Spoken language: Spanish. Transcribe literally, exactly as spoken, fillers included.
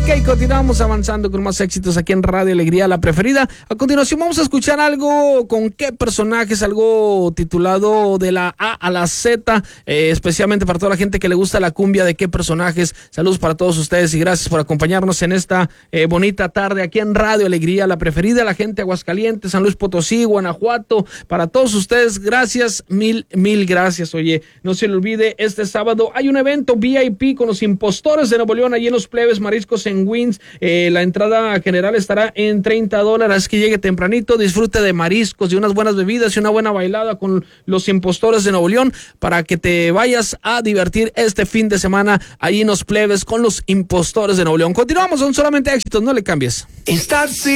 América y continuamos avanzando con más éxitos aquí en Radio Alegría, la preferida. A continuación vamos a escuchar algo con qué personajes, algo titulado de la A a la Z, eh, especialmente para toda la gente que le gusta la cumbia, de qué personajes. Saludos para todos ustedes y gracias por acompañarnos en esta eh, bonita tarde aquí en Radio Alegría, la preferida. La gente de Aguascalientes, San Luis Potosí, Guanajuato, para todos ustedes, gracias, mil, mil gracias. Oye, no se le olvide, este sábado hay un evento V I P con los impostores de Nuevo León, allí en los Plebes Mariscos en Wins. Eh, la entrada general estará en treinta dólares, así que llegue tempranito, disfrute de mariscos, de unas buenas bebidas y una buena bailada con los impostores de Nuevo León, para que te vayas a divertir este fin de semana allí en los Plebes con los impostores de Nuevo León. Continuamos, son solamente éxitos, no le cambies. Estar